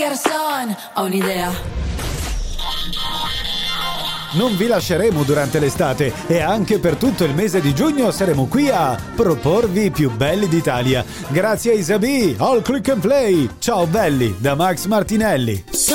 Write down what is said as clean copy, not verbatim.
Gerson, ho un'idea. Non vi lasceremo durante l'estate e anche per tutto il mese di giugno saremo qui a proporvi i più belli d'Italia. Grazie a Isabi, All Click and Play. Ciao belli, da Max Martinelli.